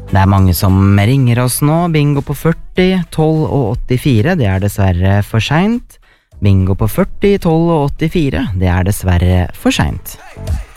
Det mange som ringer oss nå. Bingo på 40, 12 og 84, det dessverre for sent. Bingo på 40, 12 og 84, det dessverre for sent.